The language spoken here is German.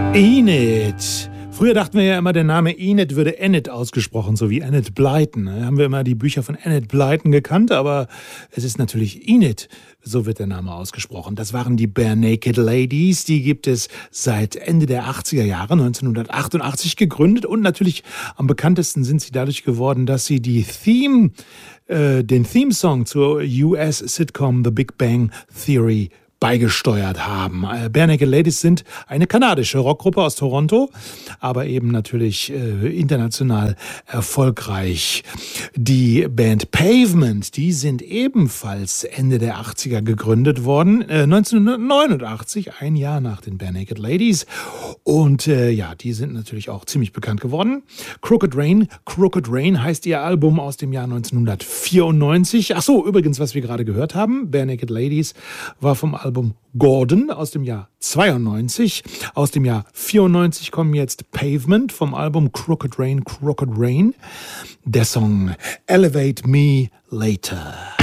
Enid. Früher dachten wir ja immer, der Name Enid würde Enid ausgesprochen, so wie Enid Blyton. Da haben wir immer die Bücher von Enid Blyton gekannt, aber es ist natürlich Enid, so wird der Name ausgesprochen. Das waren die Barenaked Ladies, die gibt es seit Ende der 80er Jahre, 1988 gegründet und natürlich am bekanntesten sind sie dadurch geworden, dass sie den Theme-Song zur US-Sitcom The Big Bang Theory beigesteuert haben. Barenaked Ladies sind eine kanadische Rockgruppe aus Toronto, aber eben natürlich international erfolgreich. Die Band Pavement, die sind ebenfalls Ende der 80er gegründet worden, 1989, ein Jahr nach den Barenaked Ladies. Und die sind natürlich auch ziemlich bekannt geworden. Crooked Rain heißt ihr Album aus dem Jahr 1994. Ach so, übrigens, was wir gerade gehört haben, Barenaked Ladies war vom Album Gordon aus dem Jahr 92. Aus dem Jahr 94 kommen jetzt Pavement vom Album Crooked Rain. Der Song Elevate Me Later.